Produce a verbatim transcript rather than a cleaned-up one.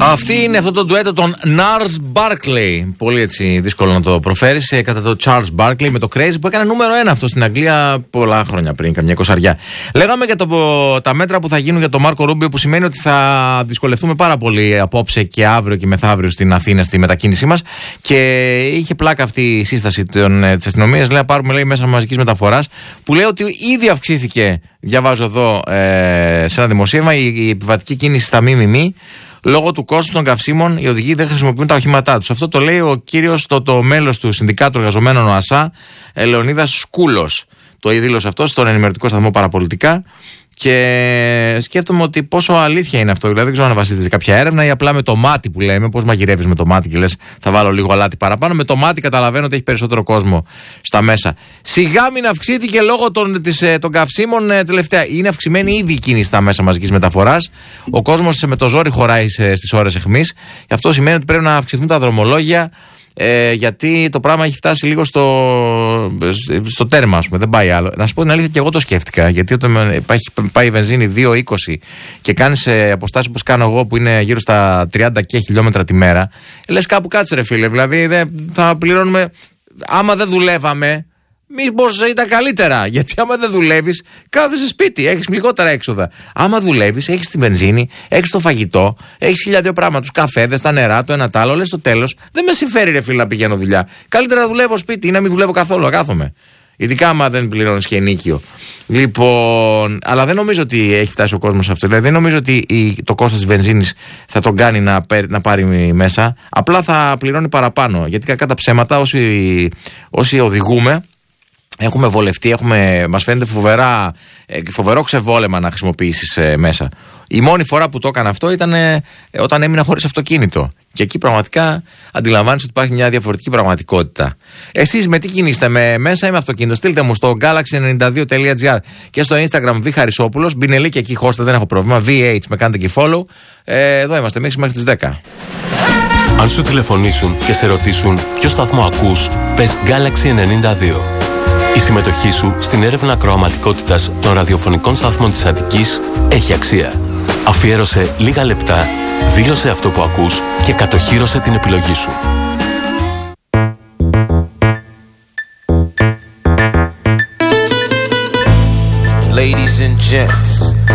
Αυτή είναι αυτό το ντουέτο των Gnarls Barkley. Πολύ έτσι δύσκολο να το προφέρεις. Κατά το Charles Barkley με το Crazy που έκανε νούμερο ένα αυτό στην Αγγλία πολλά χρόνια πριν, καμιά εικοσαριά. Λέγαμε για το, τα μέτρα που θα γίνουν για τον Μάρκο Ρούμπιο, που σημαίνει ότι θα δυσκολευτούμε πάρα πολύ απόψε και αύριο και μεθαύριο στην Αθήνα στη μετακίνησή μας. Και είχε πλάκα αυτή η σύσταση της αστυνομίας. Λέει να πάρουμε λέει, μέσα μαζικής μεταφοράς, που λέει ότι ήδη αυξήθηκε, διαβάζω εδώ ε, σε ένα δημοσίευμα, η, η επιβατική κίνηση στα ΜΜΜ. Λόγω του κόστου των καυσίμων, οι οδηγοί δεν χρησιμοποιούν τα οχήματά τους. Αυτό το λέει ο κύριος, το, το μέλος του Συνδικάτου Εργαζομένων ΟΑΣΑ, Λεωνίδας Σκούλος. Το δήλωσε αυτό στον ενημερωτικό σταθμό Παραπολιτικά. Και σκέφτομαι ότι πόσο αλήθεια είναι αυτό. Δηλαδή δεν ξέρω αν βασίζεται σε κάποια έρευνα ή απλά με το μάτι που λέμε. Πώς μαγειρεύεις με το μάτι και λες θα βάλω λίγο αλάτι παραπάνω. Με το μάτι καταλαβαίνω ότι έχει περισσότερο κόσμο στα μέσα. Σιγά μην αυξήθηκε λόγω των, της, των καυσίμων ε, τελευταία. Είναι αυξημένη ήδη η κίνηση στα μέσα μαζικής μεταφοράς. Ο κόσμος με το ζόρι χωράει στις ώρες αιχμής. Και αυτό σημαίνει ότι πρέπει να αυξηθούν τα δρομολόγια. Ε, γιατί το πράγμα έχει φτάσει λίγο στο, στο τέρμα, ας πούμε, δεν πάει άλλο. Να σου πω την αλήθεια, και εγώ το σκέφτηκα. Γιατί όταν πάει η βενζίνη δύο είκοσι και κάνεις αποστάσεις όπως κάνω εγώ, που είναι γύρω στα τριάντα και χιλιόμετρα τη μέρα, λες κάπου κάτσε ρε φίλε. Δηλαδή δεν, θα πληρώνουμε. Άμα δεν δουλεύαμε, μήπως ήταν καλύτερα. Γιατί άμα δεν δουλεύεις, κάθεσαι σπίτι, έχεις λιγότερα έξοδα. Άμα δουλεύεις, έχεις τη βενζίνη, έχεις το φαγητό, έχεις χίλια δύο πράγματα. Τους καφέδες, τα νερά, το ένα τ' άλλο. Λες στο τέλος, δεν με συμφέρει ρε φίλε να πηγαίνω δουλειά. Καλύτερα να δουλεύω σπίτι ή να μην δουλεύω καθόλου, να κάθομαι. Ειδικά άμα δεν πληρώνεις και ενίκιο. Λοιπόν, αλλά δεν νομίζω ότι έχει φτάσει ο κόσμος σε αυτό. Δηλαδή, δεν νομίζω ότι η, το κόστος της βενζίνης θα τον κάνει να, να πάρει μέσα. Απλά θα πληρώνει παραπάνω. Γιατί κακά τα ψέματα, όσοι, όσοι οδηγούμε, έχουμε βολευτεί, έχουμε, μας φαίνεται φοβερά, φοβερό ξεβόλεμα να χρησιμοποιήσεις ε, μέσα. Η μόνη φορά που το έκανα αυτό ήταν ε, όταν έμεινα χωρίς αυτοκίνητο. Και εκεί πραγματικά αντιλαμβάνεσαι ότι υπάρχει μια διαφορετική πραγματικότητα. Εσείς με τι κινείστε, με μέσα ή με αυτοκίνητο? Στείλτε μου στο galaxy ενενήντα δύο τελεία τζι άρ και στο Instagram Β Χαρισόπουλος. Μπινελί και εκεί χώστε, δεν έχω πρόβλημα. βι έιτς, με κάνετε και follow. Ε, εδώ είμαστε εμείς μέχρι τις δέκα. Αν σου τηλεφωνήσουν και σε ρωτήσουν ποιο σταθμό ακούς, πες Galaxy ενενήντα δύο. Η συμμετοχή σου στην έρευνα ακροαματικότητας των ραδιοφωνικών σταθμών της Αττικής έχει αξία. Αφιέρωσε λίγα λεπτά, δήλωσε αυτό που ακούς και κατοχύρωσε την επιλογή σου. Ladies and gents.